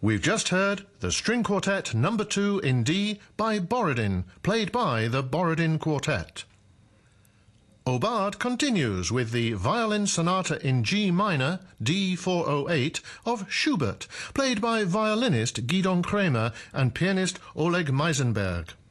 We've just heard the String Quartet No. 2 in D by Borodin, played by the Borodin Quartet. Aubade continues with the Violin Sonata in G minor, D408, of Schubert, played by violinist Gidon Kremer and pianist Oleg Meisenberg.